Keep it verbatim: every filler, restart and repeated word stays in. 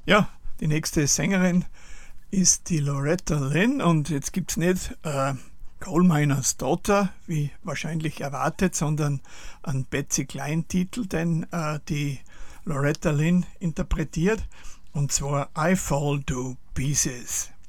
Ja, die nächste Sängerin ist die Loretta Lynn und jetzt gibt es nicht äh, Coal Miners Daughter, wie wahrscheinlich erwartet, sondern einen Patsy Cline-Titel, den äh, die Loretta Lynn interpretiert, und zwar I Fall to Pieces.